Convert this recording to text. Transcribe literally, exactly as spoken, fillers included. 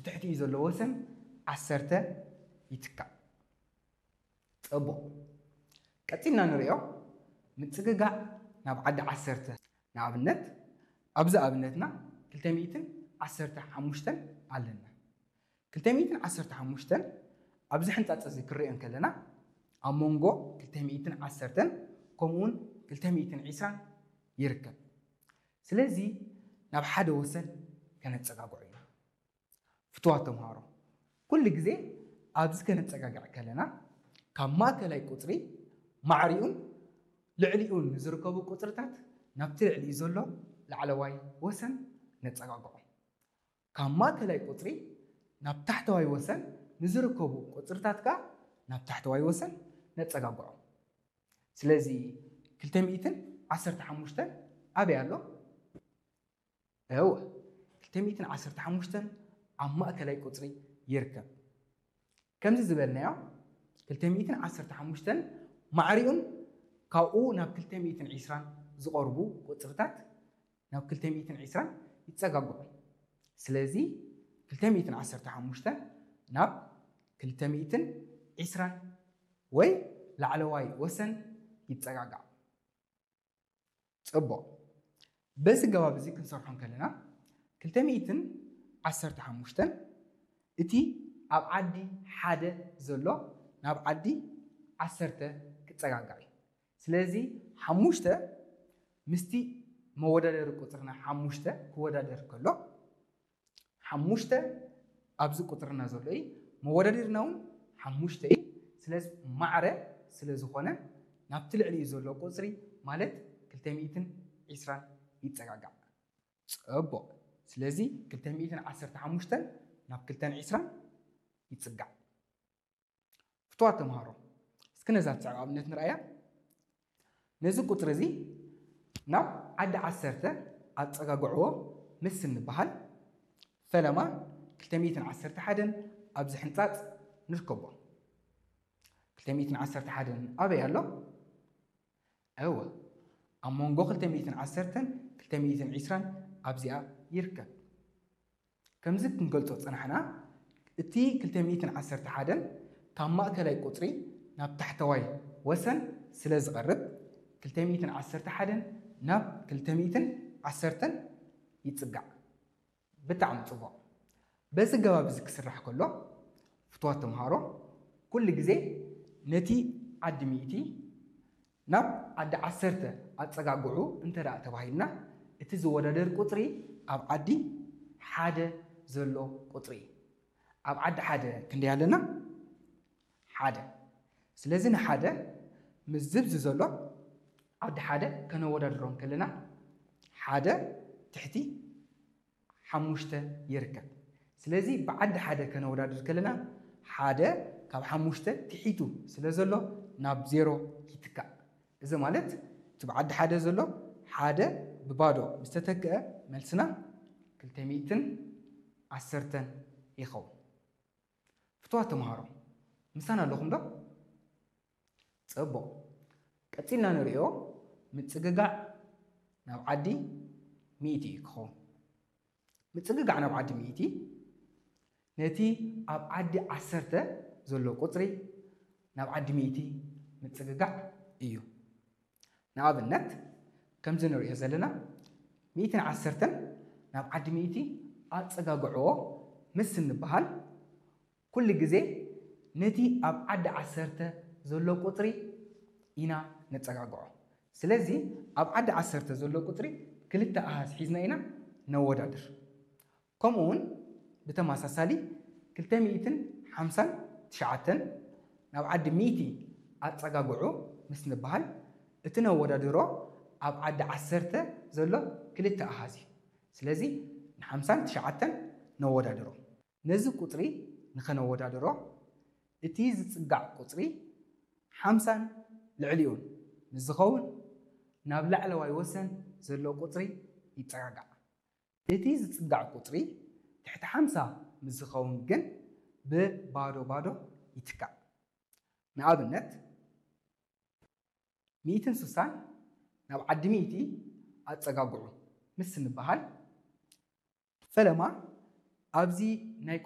بتحتي يزول وسن عسرته يتكع أبو كتينا نريو متسجع نبعد عسرته نعبنت أبزا أبنتنا كلتميتن عسرته حمشتن علنا كلتميتن عسرته حمشتن أبزا حنت أتذكر إن كلنا أمونجو كلتميتن عسرتن كمون كلتميتن عيسان يركب سلازي ناب حدا وسن كانت تسقاقعينا فتوات تمهارو كل جزء أبز كانت تسقاقع كلنا كما كلاي قطري معريون لعليون نزركبو قطرتات نبتل علي زلو لعلواي وسن نتسقاقعو كما كلاي قطري ناب تحتواي وسن نزركبو قطرتات كا ناب تحتواي وسن نتسقاقعو سلازي كلتميتن عسرت حموشتن أبي ألو هو كلتميتن عسرت حموشتن عما كلاي قطري يركب كم زبالنا كلتميتن عسرت حموشتن معريون كاو ناب كلتميتن عشران زقربو قطرتات ناب كلتميتن عشران يتسقاقعو سلازي كلتميتن عسرت حموشتن ناب كلتميتن عشران وي لعلواي وسن يتسقاقع صبو بس جواب زي كنصرحون كلنا كلتميتن عسرت حموشتن اتي اب عدي حدا زلو ناب عدي عسرت كتسقاقعي سلازي حموشته مستي مودادر قطرنا حموشته كودادر كله حموشته ابز قطرنا زلوي مودادر نون حموشته سلاز معره سلاز خونه نابتل علي زلو قصري مالت كلتميتن عشران يتسقاقع صبو سلازي كلتميتن عسرت حموشتن ناب كلتن عشران يتسقع فتوات تمهارو اسكنا زات تعقابنت نرأيا نزو قطر زي ناب عد عسرته اتسقاقعو مسن بحال فلما كلتميتن عسرت حدن ابز حنطات نركبو كلتميتن عسرت حدن أبي الله أول أما نقول كلتميتن عسرتن كلتميتن عشران أبزيا يركب كم زت نقول أنا حنا تي كلتميتن عسرت حدن كم ما كلاي قطري ناب تحتوي وسن سلز غرب كلتميتن عسرت حدن ناب كلتميتن عسرتن يتسقع بتعم صبا بس الجواب زك سرح كله فتوات مهارو كل جزء نتي عد ميتي ناب عد عسرته أتسقاقعو انت رأى تباهينا اتزودادر قطري أب عدي حادة زلو قطري أب عد حادة كندي هلنا حادة سلازين حادة مزبز زلو عد حادة كانوا ودادرون كلنا حادة تحتي حموشته يركب سلازي بعد حادة كانوا ودادر كلنا حادة كاب حموشته تحيتو سلازلو ناب زيرو يتكا إذا مالت تبعد حدا زلو حدا ببادو مستتكأ ملسنا كلتميتن عسرتن يخو فتوات مهارو مسانا لكم ده صبو كتينا نريو متسققع ناب عدي ميتي يخو متسققع ناب عدي ميتي نتي أب عدي عسرته زلو قطري ناب عدي ميتي متسققع إيو ناب النت كم زنر يزلنا ميتين عسرتن ناب عد ميتي أتسقاقعو مسن بحال كل جزء نتي أب عد عسرته زلو قطري إنا نتسقاقعو سلازي أب عد عسرته زلو قطري كلتا أهاز حيزنا إنا نودادر كمون بتماساسالي كلتا ميتين حمسن تشعتن ناب عد ميتي أتسقاقعو مسن بحال اتنا ودادرو أب عد عسرته زلو كلتا أهازي سلازي نحمسان تشعتن نودادرو نزو قطري نخنا ودادرو اتيز تسقع قطري حمسان لعليون نزخون نابلع على وسن زلو قطري يتسقع اتيز تسقع قطري تحت حمسة مزخون جن ببادو بادو يتكع نعاب النت ميتين سوسان ناب عد ميتي أتسقاقعو مسن بحال فلما أبزي نايكو